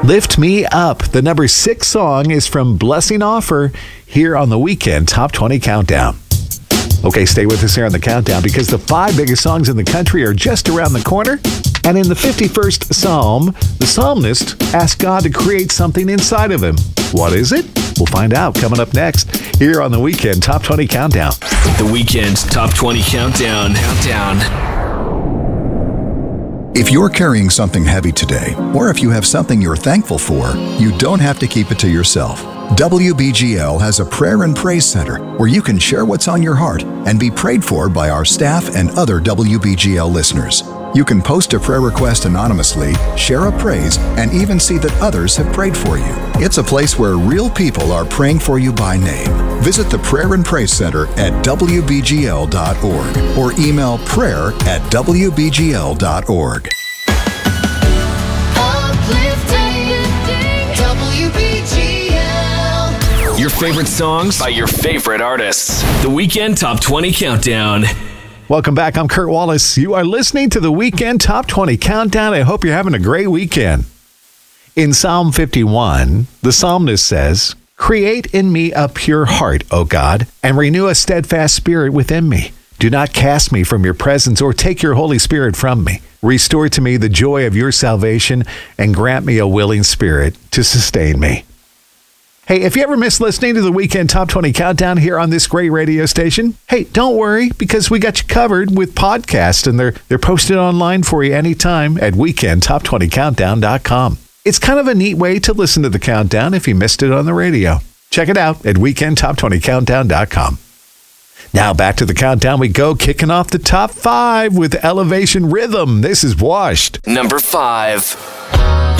Lift Me Up. The number 6 song is from Blessing Offer here on the Weekend Top 20 Countdown. Okay, stay with us here on the countdown because the 5 biggest songs in the country are just around the corner. And in the 51st Psalm, the psalmist asked God to create something inside of him. What is it? We'll find out coming up next here on the Weekend Top 20 Countdown. The Weekend Top 20 Countdown. If you're carrying something heavy today, or if you have something you're thankful for, you don't have to keep it to yourself. WBGL has a prayer and praise center where you can share what's on your heart and be prayed for by our staff and other WBGL listeners. You can post a prayer request anonymously, share a praise, and even see that others have prayed for you. It's a place where real people are praying for you by name. Visit the Prayer and Praise Center at WBGL.org or email prayer@WBGL.org. Your favorite songs by your favorite artists. The Weekend Top 20 Countdown. Welcome back. I'm Kurt Wallace. You are listening to the Weekend Top 20 Countdown. I hope you're having a great weekend. In Psalm 51, the psalmist says, "Create in me a pure heart, O God, and renew a steadfast spirit within me. Do not cast me from your presence or take your Holy Spirit from me. Restore to me the joy of your salvation and grant me a willing spirit to sustain me." Hey, if you ever miss listening to the Weekend Top 20 Countdown here on this great radio station, hey, don't worry because we got you covered with podcasts and they're posted online for you anytime at weekendtop20countdown.com. It's kind of a neat way to listen to the countdown if you missed it on the radio. Check it out at weekendtop20countdown.com. Now back to the countdown we go, kicking off the top 5 with Elevation Rhythm. This is Washed. Number 5.